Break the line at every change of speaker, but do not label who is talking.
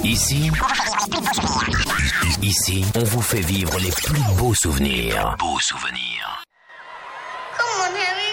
Ici, on vous fait vivre les plus beaux souvenirs.
Come on, Harry.